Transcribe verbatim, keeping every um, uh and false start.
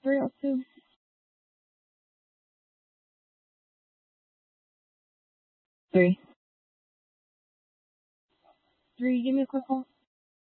three oh two. Three. Three, give me a quick call.